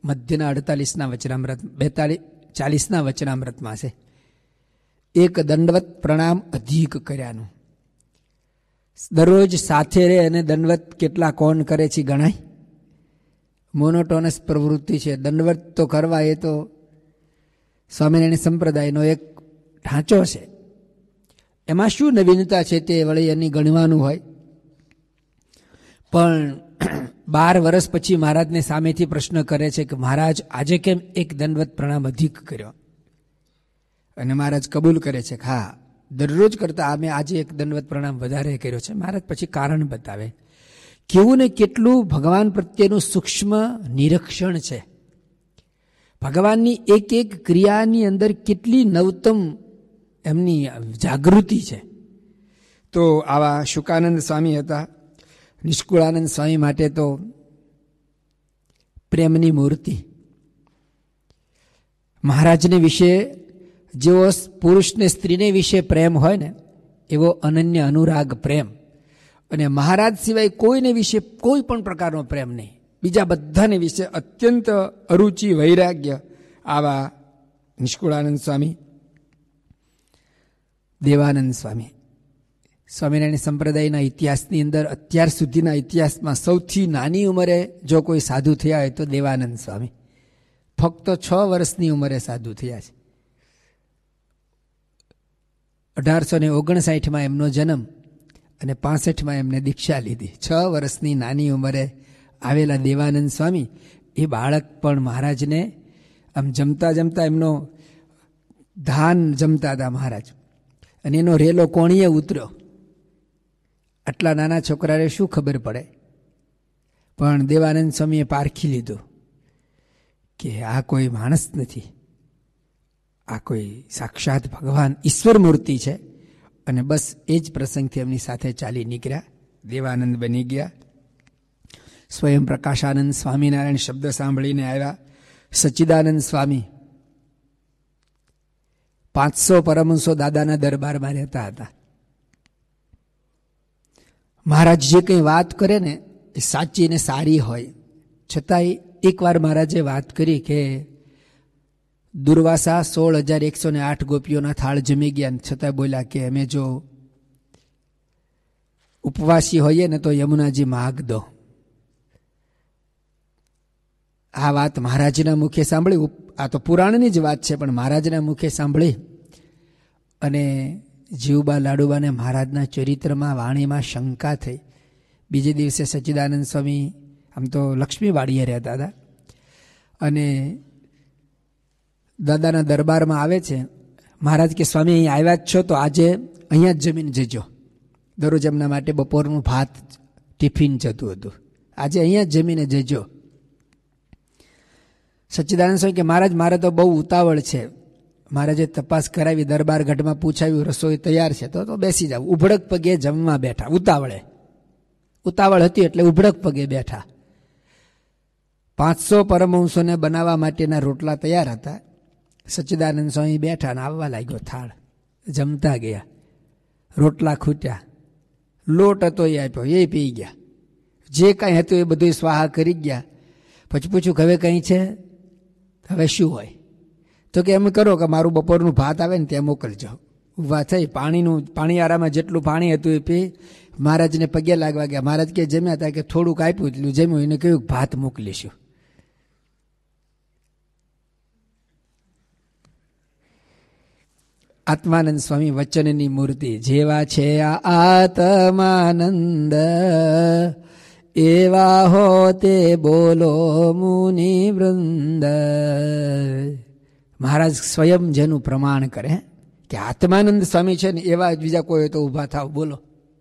મધ્યના 48ના વચનામૃત 40ના વચનામૃતમાં છે. એક દંડવત પ્રણામ અધિક કર્યાનું. દરરોજ સાથે રહે અને દંડવત કેટલા કોણ કરે છે ગણાય? મોનોટોનસ પ્રવૃત્તિ છે. દંડવત તો કરવા એ તો સ્વામિનારાયણ સંપ્રદાયનો એક ઢાંચો છે. એમાં શું નવીનતા છે તે વળી એની ગણવાનું હોય. પણ 12 વર્ષ પછી મહારાજને સામેથી પ્રશ્ન કરે છે કે મહારાજ આજે કેમ એક દંડવત પ્રણામ અધિક કર્યો? અને મહારાજ કબૂલ કરે છે કે હા, દરરોજ કરતા અમે આજે એક દંડવત પ્રણામ વધારે કર્યો છે. મહારાજ પછી કારણ બતાવે. કેવું ને કેટલું ભગવાન પ્રત્યેનું સૂક્ષ્મ નિરીક્ષણ છે. ભગવાનની એક એક ક્રિયાની અંદર કેટલી નવતમ એમની જાગૃતિ છે. તો આવા શુકાનંદ સ્વામી હતા. નિષ્કુળાનંદ સ્વામી માટે તો પ્રેમની મૂર્તિ. મહારાજને વિશે જેવો પુરુષને સ્ત્રીને વિશે પ્રેમ હોય ને એવો અનન્ય અનુરાગ પ્રેમ. અને મહારાજ સિવાય કોઈને વિશે કોઈ પણ પ્રકારનો પ્રેમ નહીં. બીજા બધાને વિશે અત્યંત અરુચિ વૈરાગ્ય. આવા નિષ્કુળાનંદ સ્વામી, દેવાનંદ સ્વામી. સ્વામિનારાયણ સંપ્રદાયના ઇતિહાસની અંદર અત્યાર સુધીના ઇતિહાસમાં સૌથી નાની ઉંમરે જો કોઈ સાધુ થયા હોય તો દેવાનંદ સ્વામી. ફક્ત 6 વર્ષની ઉંમરે સાધુ થયા છે. 1859માં એમનો જન્મ અને 65માં એમને દીક્ષા લીધી. 6 વર્ષની નાની ઉંમરે આવેલા દેવાનંદ સ્વામી એ બાળક પણ મહારાજને આમ જમતા જમતા એમનો ધાન જમતા હતા મહારાજ, અને એનો રેલો કોણીએ ઉતર્યો. આટલા નાના છોકરાને શું ખબર પડે? પણ દેવાનંદ સ્વામીએ પારખી લીધું કે આ કોઈ માણસ નથી, આ કોઈ સાક્ષાત ભગવાન ઈશ્વર મૂર્તિ છે. અને બસ એ જ પ્રસંગથી એમની સાથે ચાલી નીકળ્યા. દેવાનંદ બની ગયા. સ્વયં પ્રકાશાનંદ સ્વામિનારાયણ શબ્દ સાંભળીને આવ્યા. સચ્ચિદાનંદ સ્વામી 500 પરમહંસો દાદાના દરબારમાં રહેતા હતા. મહારાજ જે કંઈ વાત કરે ને એ સાચી ને સારી હોય. છતાંય એકવાર મહારાજે વાત કરી કે દુર્વાસા 16,108 ગોપીઓના થાળ જમી ગયા, છતાં બોલ્યા કે અમે જો ઉપવાસી હોઈએ ને તો યમુનાજી માગ દો. આ વાત મહારાજના મુખે સાંભળી. આ તો પુરાણની જ વાત છે, પણ મહારાજના મુખે સાંભળી અને જીવબા લાડુબાને મહારાજના ચરિત્રમાં વાણીમાં શંકા થઈ. બીજે દિવસે સચ્ચિદાનંદ સ્વામી આમ તો લક્ષ્મીવાડીએ રહેતા હતા અને દાદાના દરબારમાં આવે છે. મહારાજ કે સ્વામી અહીં આવ્યા જ છો તો આજે અહીંયા જ જમીને જજો. દરરોજ એમના માટે બપોરનું ભાત ટિફિન જતું હતું. આજે અહીંયા જ જમીને જજો. સચ્ચિદાનંદ સ્વામી કે મહારાજ મારે તો બહુ ઉતાવળ છે. મહારાજે તપાસ કરાવી, દરબાર ગઢમાં પૂછાવ્યું, રસોઈ તૈયાર છે તો બેસી જાવ. ઉભડક પગે જમવા બેઠા. ઉતાવળ હતી એટલે ઉભડક પગે બેઠા. 500 પરમહંસોને બનાવવા માટેના રોટલા તૈયાર હતા. સચ્ચિદાનંદ સ્વામી બેઠા અને આવવા લાગ્યો થાળ. જમતા ગયા. રોટલા ખૂટ્યા. લોટ હતો એ આપ્યો, એ પી ગયા. જે કાંઈ હતું એ બધું સ્વાહા કરી ગયા. પછી પૂછ્યું હવે કંઈ છે? હવે શું હોય? તો કે એમ કરો કે મારું બપોરનું ભાત આવે ને ત્યાં મોકલજો. ઊભા થઈ પાણીયારામાં જેટલું પાણી હતું એ પી મહારાજને પગે લાગવા ગયા. મહારાજ કે જમ્યા હતા? કે થોડુંક આપ્યું, એટલું જમ્યું. એને કહ્યું ભાત મોકલીશું. આત્માનંદ સ્વામી વચનની મૂર્તિ. જેવા છે આ આત્માનંદ એવા હો તે બોલો મુનિ વૃંદ. મહારાજ સ્વયં જેનું પ્રમાણ કરે કે આત્માનંદ સ્વામી છે ને એવા બીજા કોઈ તો ઊભા થાવ બોલો.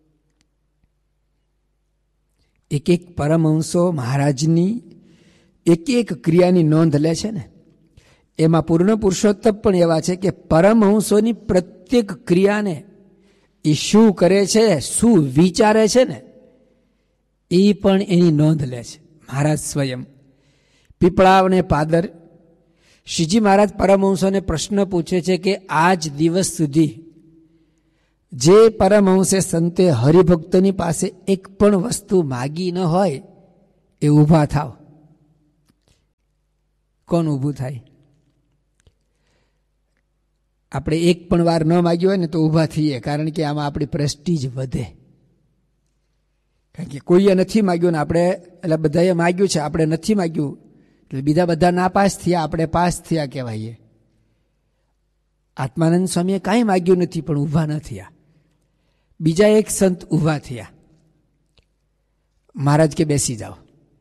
એક એક પરમહંસો મહારાજની એક એક ક્રિયાની નોંધ લે છે ને, એમાં પૂર્ણ પુરુષોત્તમ પણ એવા છે કે પરમહંસોની પ્રત્યેક ક્રિયાને એ શું કરે છે, શું વિચારે છે ને એ પણ એની નોંધ લે છે મહારાજ સ્વયં. પીપળા અને પાદર શ્રીજી મહારાજ પરમહંસોને પ્રશ્ન પૂછે છે કે આજ દિવસ સુધી જે પરમહંસે સંતે હરિભક્તોની પાસે એક પણ વસ્તુ માગી ન હોય એ ઊભા થાવ. કોણ ઊભું થાય? આપણે એક પણ વાર ન માગ્યું હોય ને તો ઊભા થઈએ, કારણ કે આમાં આપણી પ્રેસ્ટીજ વધે. કારણ કે કોઈએ નથી માગ્યું ને આપણે, એટલે બધાએ માગ્યું છે, આપણે નથી માગ્યું એટલે બીજા બધા નાપાસ થયા, આપણે પાસ થયા કહેવાય. આત્માનંદ સ્વામીએ કાંઈ માગ્યું નથી પણ ઊભા ન થયા. બીજા એક સંત ઊભા થયા. મહારાજ કે બેસી જાઓ,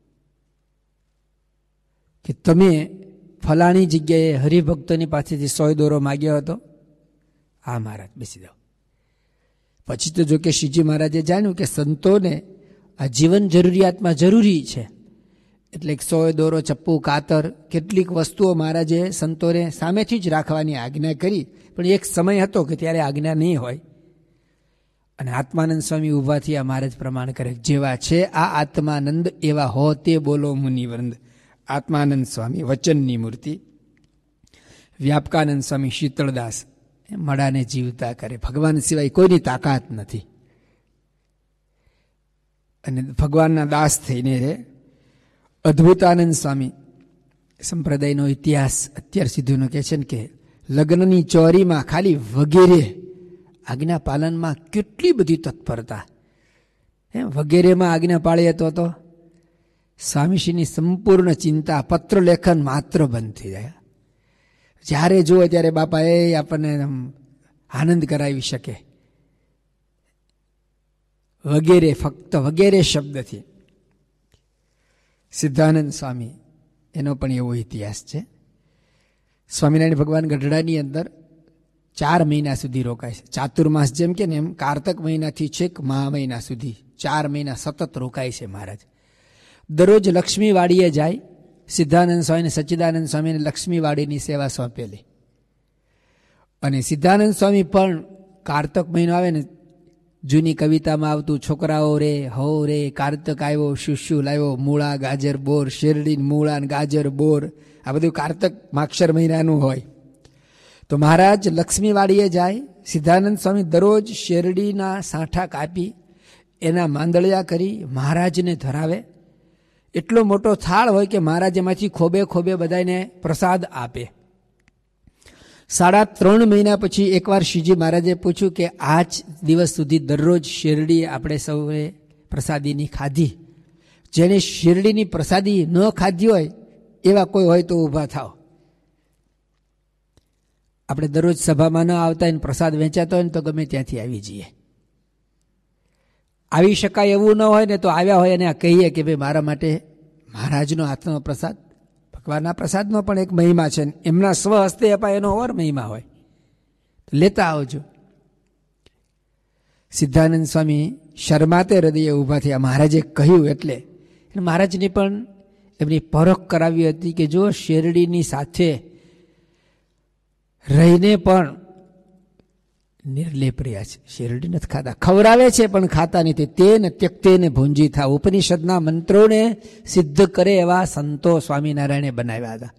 કે તમે ફલાણી જગ્યાએ હરિભક્તોની પાસેથી 100 દોરો માગ્યો હતો. હા મહારાજ, બેસી જાઓ. પછી તો જો કે શ્રીજી મહારાજે જાણ્યું કે સંતોને આ જીવન જરૂરિયાતમાં જરૂરી છે, એટલે 100 દોરો, ચપ્પુ, કાતર, કેટલીક વસ્તુઓ મહારાજે સંતોને સામેથી જ રાખવાની આજ્ઞા કરી. પણ એક સમય હતો કે ત્યારે આજ્ઞા નહીં હોય. અને આત્માનંદ સ્વામી ઊભા થયા. મહારાજ પ્રમાણ કરે, જેવા છે આ આત્માનંદ એવા હો તે બોલો મુનિવૃંદ. આત્માનંદ સ્વામી વચનની મૂર્તિ, વ્યાપકાનંદ સ્વામી શીતળદાસ મડાને જીવતા કરે. ભગવાન સિવાય કોઈની તાકાત નથી. અને ભગવાનના દાસ થઈને રહે. અદ્ભુતાનંદ સ્વામી સંપ્રદાયનો ઇતિહાસ અત્યાર સુધીનો કહે છે ને કે લગ્નની ચોરીમાં ખાલી વગેરે આજ્ઞા પાલનમાં કેટલી બધી તત્પરતા. વગેરેમાં આજ્ઞા પાળીએ તો સ્વામીશ્રીની સંપૂર્ણ ચિંતા, પત્ર લેખન માત્ર બંધ થઈ જાય. જ્યારે જુઓ ત્યારે બાપા એ આપણને આનંદ કરાવી શકે. વગેરે, ફક્ત વગેરે શબ્દથી. સિદ્ધાનંદ સ્વામી, એનો પણ એવો ઇતિહાસ છે. સ્વામિનારાયણ ભગવાન ગઢડાની અંદર 4 મહિના સુધી રોકાય છે. ચાતુર્માસ જેમ કે ને એમ કારતક મહિનાથી છેક મહા મહિના સુધી 4 મહિના સતત રોકાય છે મહારાજ. દરરોજ લક્ષ્મીવાડીએ જાય. સિદ્ધાનંદ સ્વામીને, સચ્ચિદાનંદ સ્વામીને લક્ષ્મીવાડીની સેવા સોંપેલી. અને સિદ્ધાનંદ સ્વામી પણ કારતક મહિનો આવે ને, જૂની કવિતામાં આવતું, છોકરાઓ રે હો રે કારતક આવ્યો, શુશુ લાવ્યો, મૂળા ગાજર બોર, શેરડી મૂળા ગાજર બોર, આ બધું કારતક માક્ષર મહિનાનું હોય. તો મહારાજ લક્ષ્મીવાડીએ જાય. સિદ્ધાનંદ સ્વામી દરરોજ શેરડીના સાંઠા કાપી એના માંદળિયા કરી મહારાજને ધરાવે. એટલો મોટો થાળ હોય કે મહારાજ એમાંથી ખોબે ખોબે બધાને પ્રસાદ આપે. 3.5 મહિના પછી એકવાર શ્રીજી મહારાજે પૂછ્યું કે આજ દિવસ સુધી દરરોજ શેરડી આપણે સૌએ પ્રસાદીની ખાધી. જેને શેરડીની પ્રસાદી ન ખાધી હોય એવા કોઈ હોય તો ઊભા થાવ. આપણે દરરોજ સભામાં ન આવતા હોય, પ્રસાદ વેચાતો હોય ને તો ગમે ત્યાંથી આવી જઈએ. આવી શકાય એવું ન હોય ને તો આવ્યા હોય અને કહીએ કે ભાઈ મારા માટે મહારાજનો હાથનો પ્રસાદ, ભગવાનના પ્રસાદનો પણ એક મહિમા છે. એમના સ્વ હસ્તે અપાય એનો ઓર મહિમા હોય, લેતા આવજો. સિદ્ધાનંદ સ્વામી શરમાતે હૃદયે ઊભા થયા. મહારાજે કહ્યું એટલે મહારાજને પણ એમની પરખ કરાવી હતી કે જો શેરડીની સાથે રહીને પણ નિર્લેપ રહ્યા છે, શેરડી નથી ખાતા, ખવડાવે છે પણ ખાતા નથી. તેને ત્યક્તેને ભુંજી થા, ઉપનિષદના મંત્રોને સિદ્ધ કરે એવા સંતો સ્વામિનારાયણે બનાવ્યા હતા.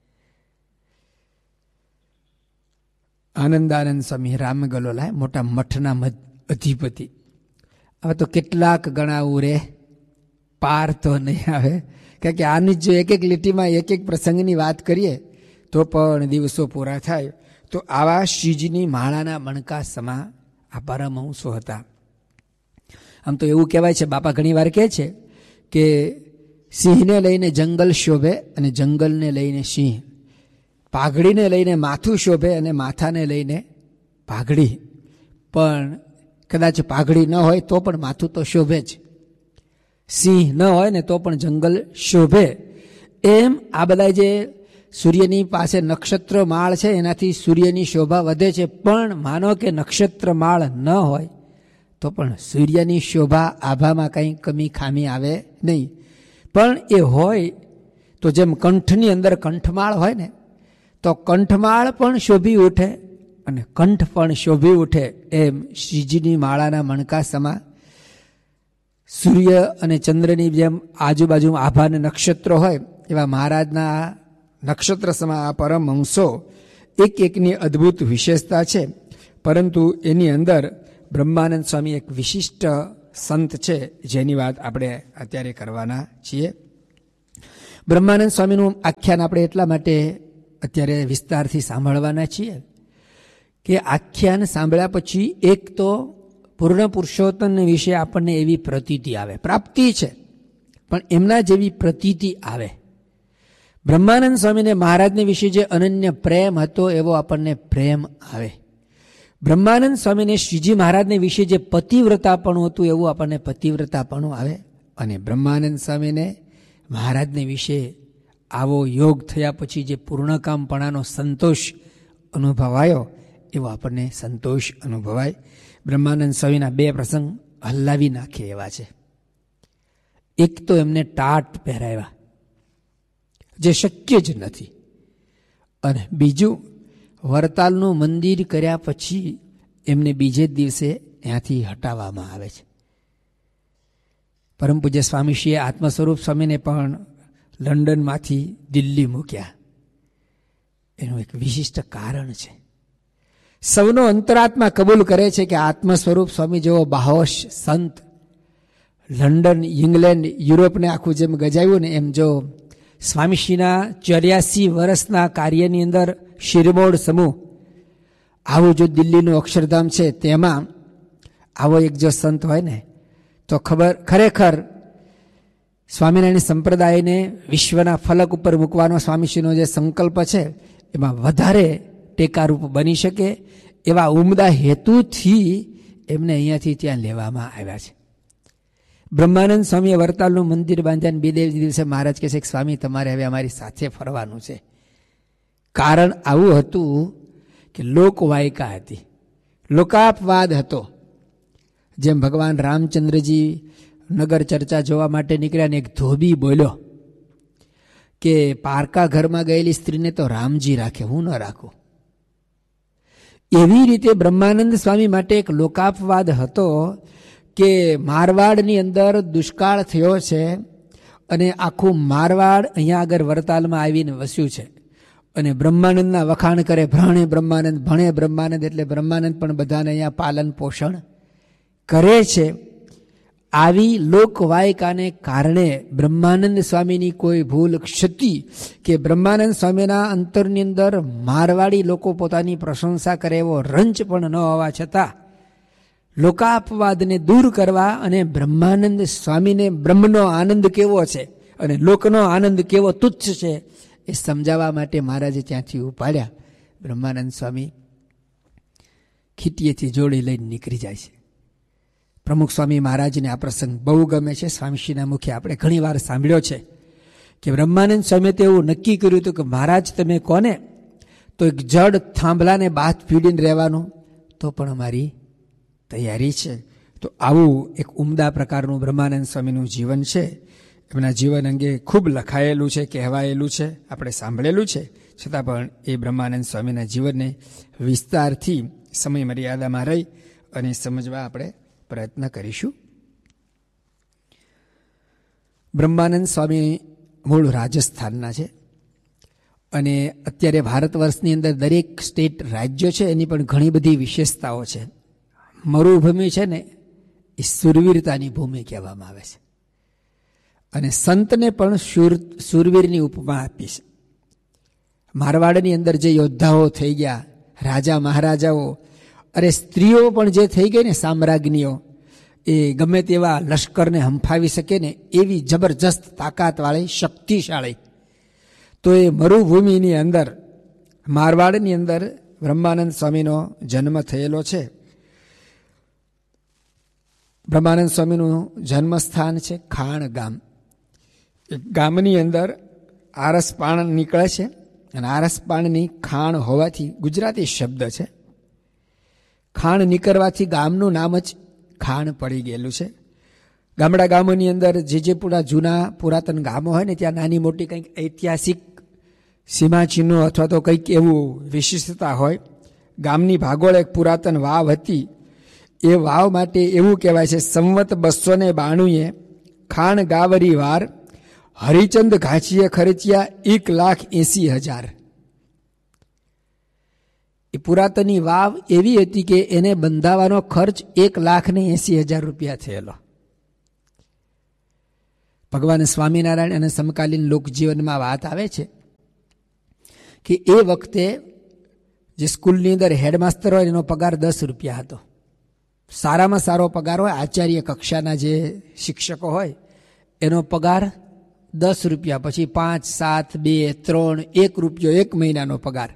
આનંદાનંદ સ્વામી રામગલોલા મોટા મઠના અધિપતિ. હવે તો કેટલાક ગણાવું રે, પાર તો નહીં આવે. કારણ કે આની જો એક લીટીમાં એક પ્રસંગની વાત કરીએ તો પણ દિવસો પૂરા થાય. તો આવા શ્રીજીની માળાના મણકા સમા આ પરમહંસો હતા. આમ તો એવું કહેવાય છે, બાપા ઘણી વાર કહે છે કે સિંહને લઈને જંગલ શોભે અને જંગલને લઈને સિંહ, પાઘડીને લઈને માથું શોભે અને માથાને લઈને પાઘડી. પણ કદાચ પાઘડી ન હોય તો પણ માથું તો શોભે જ. સિંહ ન હોય ને તો પણ જંગલ શોભે. એમ આ બધા જે સૂર્યની પાસે નક્ષત્ર માળ છે એનાથી સૂર્યની શોભા વધે છે. પણ માનો કે નક્ષત્ર માળ ન હોય તો પણ સૂર્યની શોભા આભામાં કંઈ કમી ખામી આવે નહીં. પણ એ હોય તો જેમ કંઠની અંદર કંઠમાળ હોય ને, તો કંઠમાળ પણ શોભી ઉઠે અને કંઠ પણ શોભી ઉઠે. એમ શ્રીજીની માળાના મણકા સમા સૂર્ય અને ચંદ્રની જેમ આજુબાજુ આભા અને નક્ષત્રો હોય એવા મહારાજના નક્ષત્ર સમા આ પરમહંસો એકની અદ્ભુત વિશેષતા છે. પરંતુ એની અંદર બ્રહ્માનંદ સ્વામી એક વિશિષ્ટ સંત છે જેની વાત આપણે અત્યારે કરવાના છીએ. બ્રહ્માનંદ સ્વામીનું આખ્યાન આપણે એટલા માટે અત્યારે વિસ્તારથી સાંભળવાના છીએ કે આખ્યાન સાંભળ્યા પછી એક તો પૂર્ણ પુરુષોત્તમ વિશે આપણને એવી પ્રતીતિ આવે, પ્રાપ્તિ છે પણ એમના જેવી પ્રતીતિ આવે. બ્રહ્માનંદ સ્વામીને મહારાજને વિશે જે અનન્ય પ્રેમ હતો એવો આપણને પ્રેમ આવે. બ્રહ્માનંદ સ્વામીને શ્રીજી મહારાજને વિશે જે પતિવ્રતાપણું હતું એવું આપણને પતિવ્રતાપણું આવે. અને બ્રહ્માનંદ સ્વામીને મહારાજને વિશે આવો યોગ થયા પછી જે પૂર્ણકામપણાનો સંતોષ અનુભવાયો એવો આપણને સંતોષ અનુભવાય. બ્રહ્માનંદ સ્વામીના બે પ્રસંગ હલાવી નાખે એવા છે. એક તો એમને ટાટ પહેરાવ્યા જે શક્ય જ નથી, અને બીજું વરતાલનું મંદિર કર્યા પછી એમને બીજે જ દિવસે ત્યાંથી હટાવવામાં આવે છે. પરમ પૂજ્ય સ્વામીશ્રીએ આત્મ સ્વરૂપ સ્વામીને પણ લંડનમાંથી દિલ્હી મૂક્યા. એનું એક વિશિષ્ટ કારણ છે. સૌનો અંતરાત્મા કબૂલ કરે છે કે આત્મ સ્વરૂપ સ્વામી જેવો બાહોશ સંત લંડન, ઇંગ્લેન્ડ, યુરોપને આખું જેમ ગજાવ્યું ને એમ જો સ્વામીશ્રીના 84 વર્ષના કાર્યની અંદર શિરમોડ સમૂહ આવું જો દિલ્હીનું અક્ષરધામ છે તેમાં આવો એક જો સંત હોય ને તો ખરેખર સ્વામિનારાયણ સંપ્રદાયને વિશ્વના ફલક ઉપર મૂકવાનો સ્વામીશ્રીનો જે સંકલ્પ છે એમાં વધારે ટેકારૂપ બની શકે એવા ઉમદા હેતુથી એમને અહીંયાથી ત્યાં લેવામાં આવ્યા છે. બ્રહ્માનંદ સ્વામીએ વરતાલનું મંદિર બાંધ્યા, બે દિવસે મહારાજ કહે છે કે સ્વામી તમારે હવે અમારી સાથે ફરવાનું છે. કારણ આવું હતું કે લોકવાયકા હતી, લોકાપવાદ હતો. જેમ ભગવાન રામચંદ્રજી નગર ચર્ચા જોવા માટે નીકળ્યા ને એક ધોબી બોલ્યો કે પારકા ઘરમાં ગયેલી સ્ત્રીને તો રામજી રાખે, હું ન રાખું. એવી રીતે બ્રહ્માનંદ સ્વામી માટે એક લોકાપવાદ હતો કે મારવાડની અંદર દુષ્કાળ થયો છે અને આખું મારવાડ અહીંયા આગળ વરતાલમાં આવીને વસ્યું છે અને બ્રહ્માનંદના વખાણ કરે, ભણે બ્રહ્માનંદ, ભણે બ્રહ્માનંદ, એટલે બ્રહ્માનંદ પણ બધાને અહીંયા પાલન પોષણ કરે છે. આવી લોકવાયકાને કારણે બ્રહ્માનંદ સ્વામીની કોઈ ભૂલ ક્ષતિ કે બ્રહ્માનંદ સ્વામીના અંતરની અંદર મારવાડી લોકો પોતાની પ્રશંસા કરે એવો રંચ પણ ન હોવા છતાં લોકાપવાદને દૂર કરવા અને બ્રહ્માનંદ સ્વામીને બ્રહ્મનો આનંદ કેવો છે અને લોકનો આનંદ કેવો તુચ્છ છે એ સમજાવવા માટે મહારાજે ત્યાંથી ઉપાડ્યા. બ્રહ્માનંદ સ્વામી ખીટીએથી જોડી લઈને નીકળી જાય છે. પ્રમુખ સ્વામી મહારાજને આ પ્રસંગ બહુ ગમે છે. સ્વામીશ્રીના મુખે આપણે ઘણી વાર સાંભળ્યો છે કે બ્રહ્માનંદ સ્વામીએ તો એવું નક્કી કર્યું હતું કે મહારાજ તમે કોને તો એક જડ થાંભલાને બાથ પીડીને રહેવાનું તો પણ અમારી તૈયારી છે. તો આવું એક ઉમદા પ્રકારનું બ્રહ્માનંદ સ્વામીનું જીવન છે. એમના જીવન અંગે ખૂબ લખાયેલું છે, કહેવાયેલું છે, આપણે સાંભળેલું છે. છતાં પણ એ બ્રહ્માનંદ સ્વામીના જીવનને વિસ્તારથી સમય મર્યાદામાં રહી અને સમજવા આપણે પ્રયત્ન કરીશું. બ્રહ્માનંદ સ્વામી મૂળ રાજસ્થાનના છે અને અત્યારે ભારત વર્ષની અંદર દરેક સ્ટેટ રાજ્યો છે એની પણ ઘણી બધી વિશેષતાઓ છે. મરુભૂમિ છે ને એ સુરવીરતાની ભૂમિ કહેવામાં આવે છે અને સંતને પણ સુરવીરની ઉપમા આપી છે. મારવાડની અંદર જે યોદ્ધાઓ થઈ ગયા, રાજા મહારાજાઓ, અરે સ્ત્રીઓ પણ જે થઈ ગઈ ને સામ્રાજ્ઞીઓ, એ ગમે તેવા લશ્કરને હંફાવી શકે ને એવી જબરજસ્ત તાકાતવાળી, શક્તિશાળી. તો એ મરુભૂમિની અંદર મારવાડની અંદર બ્રહ્માનંદ સ્વામીનો જન્મ થયેલો છે. બ્રહ્માનંદ સ્વામીનું જન્મસ્થાન છે ખાણ ગામ. ગામની અંદર આરસપાણ નીકળે છે અને આરસપાણની ખાણ હોવાથી ગુજરાતી શબ્દ છે. ખાણ નીકળવાથી ગામનું નામ જ ખાણ પડી ગયેલું છે. ગામડા ગામોની અંદર જે પૂરા જૂના પુરાતન ગામો હોય ને ત્યાં નાની મોટી કંઈક ઐતિહાસિક સીમાચિહ્નો અથવા તો કંઈક એવું વિશિષ્ટતા હોય. ગામની ભાગોળ એક પુરાતન વાવ હતી. એ વાવ માટે એવું કહેવાય છે સંવત 292 ખાણ ગાવરી વાર હરિચંદ ઘાંચીએ ખર્ચ્યા 1,80,000. એ પુરાતની વાવ એવી હતી કે એને બંધાવવાનો ખર્ચ 1,80,000 રૂપિયા થયેલો. ભગવાન સ્વામિનારાયણ અને સમકાલીન લોકજીવનમાં વાત આવે છે કે એ વખતે જે સ્કૂલની અંદર હેડમાસ્ટર હોય એનો પગાર 10 રૂપિયા હતો. સારામાં સારો પગાર હોય, આચાર્ય કક્ષાના જે શિક્ષકો હોય એનો પગાર 10 રૂપિયા, પછી 5, 7, 2, 3, 1 રૂપિયો 1 મહિનાનો પગાર.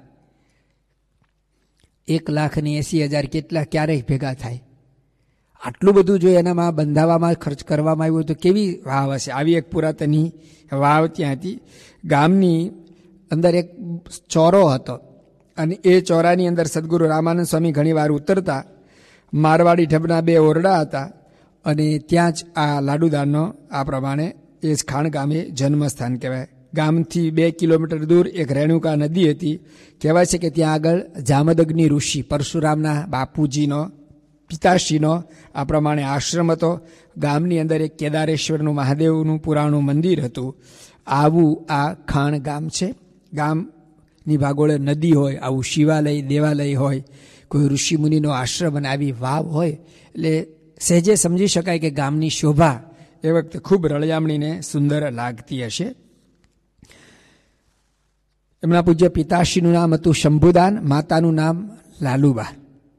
1,80,000 કેટલા ક્યારેય ભેગા થાય? આટલું બધું જો એનામાં બંધાવામાં ખર્ચ કરવામાં આવ્યું તો કેવી વાવ હશે. આવી એક પુરાતની વાવ ત્યાં હતી. ગામની અંદર એક ચોરો હતો અને એ ચોરાની અંદર સદગુરુ રામાનંદ સ્વામી ઘણી વાર ઉતરતા. મારવાડી ઢબના 2 ઓરડા હતા અને ત્યાં જ આ લાડુદાનનો આ પ્રમાણે એ જ ખાણ ગામે જન્મસ્થાન કહેવાય. ગામથી 2 કિલોમીટર દૂર એક રેણુકા નદી હતી. કહેવાય છે કે ત્યાં આગળ જામદગ્નિ ઋષિ પરશુરામના બાપુજીનો પિતાશ્રીનો આ પ્રમાણે આશ્રમ હતો. ગામની અંદર એક કેદારેશ્વરનું મહાદેવનું પુરાણું મંદિર હતું. આવું આ ખાણ ગામ છે. ગામની ભાગોળે નદી હોય, આવું શિવાલય દેવાલય હોય, કોઈ ઋષિમુનિનો આશ્રમ અને આવી વાવ હોય એટલે સહેજે સમજી શકાય કે ગામની શોભા એ વખતે ખૂબ રળિયામણીને સુંદર લાગતી હશે. એમના પૂજ્ય પિતાશ્રીનું નામ હતું શંભુદાન, માતાનું નામ લાલુબા.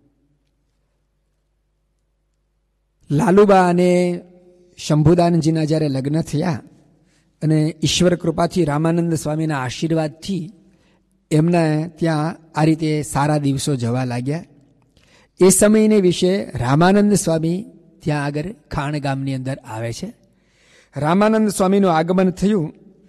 લાલુબા અને શંભુદાનજીના જ્યારે લગ્ન થયા અને ઈશ્વર કૃપાથી રામાનંદ સ્વામીના આશીર્વાદથી એમના ત્યાં આ રીતે સારા દિવસો જવા લાગ્યા. એ સમયને વિશે રામાનંદ સ્વામી ત્યાં આગળ ખાણ ગામની અંદર આવે છે. રામાનંદ સ્વામીનું આગમન થયું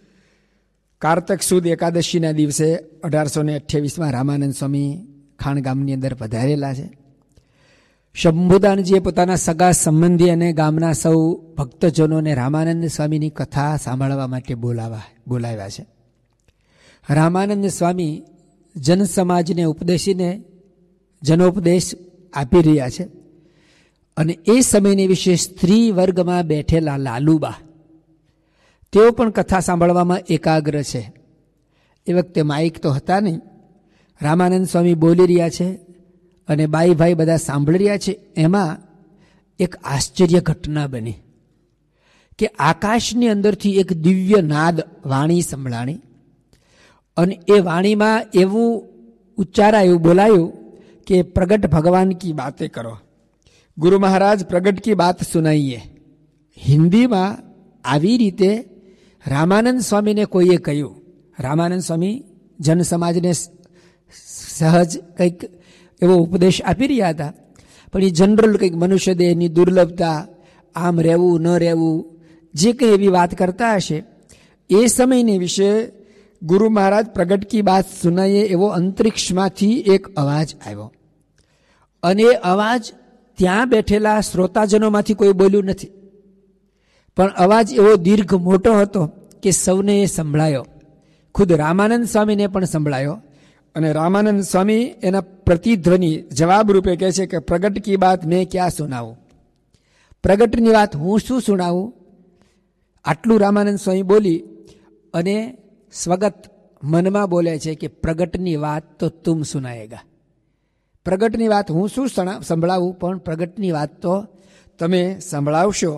કારતક સુદ એકાદશીના દિવસે 1828 રામાનંદ સ્વામી ખાણ ગામની અંદર પધારેલા છે. શંભુદાનજીએ પોતાના સગા સંબંધી અને ગામના સૌ ભક્તજનોને રામાનંદ સ્વામીની કથા સાંભળવા માટે બોલાવ્યા છે. રામાનંદ સ્વામી જનસમાજને ઉપદેશીને જનોપદેશ આપી રહ્યા છે અને એ સમયની વિશે સ્ત્રી વર્ગમાં બેઠેલા લાલુબા તેઓ પણ કથા સાંભળવામાં એકાગ્ર છે. એ વખતે માઇક તો હતા નહીં. રામાનંદ સ્વામી બોલી રહ્યા છે અને બાઈ ભાઈ બધા સાંભળી રહ્યા છે. એમાં એક આશ્ચર્ય ઘટના બની કે આકાશની અંદરથી એક દિવ્ય નાદ વાણી સંભળાણી અને એ વાણીમાં એવું ઉચ્ચારાયું, બોલાયું કે પ્રગટ ભગવાન કી બાतें કરો, ગુરુ મહારાજ પ્રગટ કી બાત સુનાઈએ. હિન્દીમાં આવી રીતે રામાનંદ સ્વામીને કોઈએ કહ્યું. રામાનંદ સ્વામી જનસમાજને સહજ કંઈક એવો ઉપદેશ આપી રહ્યા હતા, પણ એ જનરલ કંઈક મનુષ્ય દેહની દુર્લભતા, આમ રહેવું ન રહેવું, જે કંઈ એવી વાત કરતા હશે એ સમયને વિશે ગુરુ મહારાજ પ્રગટ કી બાત સુનાઈએ એવો અંતરિક્ષમાંથી એક અવાજ આવ્યો અને એ અવાજ ત્યાં બેઠેલા શ્રોતાજનોમાંથી કોઈ બોલ્યું નથી, પણ અવાજ એવો દીર્ઘ મોટો હતો કે સૌને એ સંભળાયો. ખુદ રામાનંદ સ્વામીને પણ સંભળાયો અને રામાનંદ સ્વામી એના પ્રતિધ્વનિ જવાબ રૂપે કહે છે કે પ્રગટ કી બાત મેં ક્યાં સુનાવું, પ્રગટની વાત હું શું સુનાવું. આટલું રામાનંદ સ્વામી બોલી અને સ્વગત મનમાં બોલે છે કે પ્રગટની વાત તો તુમ સુનાયેગા. પ્રગટની વાત હું શું સંભળાવું, પણ પ્રગટની વાત તો તમે સંભળાવશો.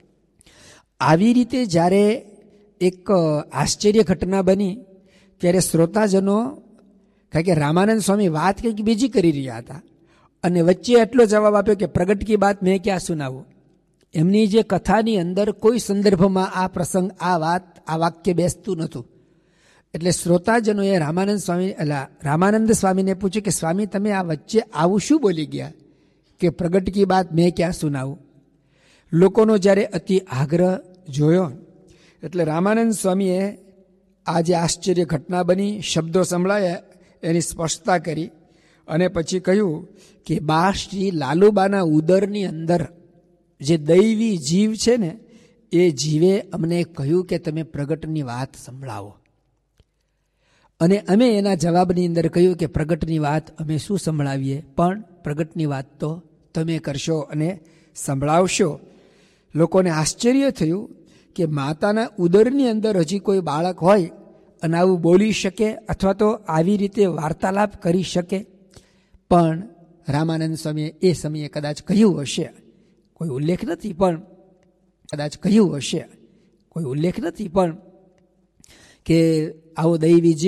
આવી રીતે જ્યારે એક આશ્ચર્ય ઘટના બની ત્યારે શ્રોતાજનો, કારણ કે રામાનંદ સ્વામી વાત કંઈક બીજી કરી રહ્યા હતા અને વચ્ચે એટલો જવાબ આપ્યો કે પ્રગટ કી બાત મેં ક્યાં સુનાવું. એમની જે કથાની અંદર કોઈ સંદર્ભમાં આ પ્રસંગ, આ વાત, આ વાક્ય બેસતું નહોતું. એટલે શ્રોતાજનોએ રામાનંદ સ્વામીને પૂછ્યું કે સ્વામી તમે આ વચ્ચે આવું શું બોલી ગયા કે પ્રગટ કી બાત મેં ક્યાં સુનાવું. લોકોનો જ્યારે અતિ આગ્રહ જોયો એટલે રામાનંદ સ્વામીએ આ જે આશ્ચર્ય ઘટના બની, શબ્દો સંભળાયા, એની સ્પષ્ટતા કરી અને પછી કહ્યું કે બા શ્રી લાલુબાના ઉદરની અંદર જે દૈવી જીવ છે ને એ જીવે અમને કહ્યું કે તમે પ્રગટની વાત સંભળાવો અને અમે એના જવાબની અંદર કહ્યું કે પ્રગટની વાત અમે શું સંભળાવીએ, પણ પ્રગટની વાત તો તમે કરશો અને સંભળાવશો. લોકોને આશ્ચર્ય થયું કે માતાના ઉદરની અંદર હજી કોઈ બાળક હોય અને આવું બોલી શકે અથવા તો આવી રીતે વાર્તાલાપ કરી શકે. પણ રામાનંદ સ્વામીએ એ સમયે કદાચ કહ્યું હશે, કોઈ ઉલ્લેખ નથી, પણ કદાચ કહ્યું હશે કોઈ ઉલ્લેખ નથી, પણ કે આવો દૈવી જીવ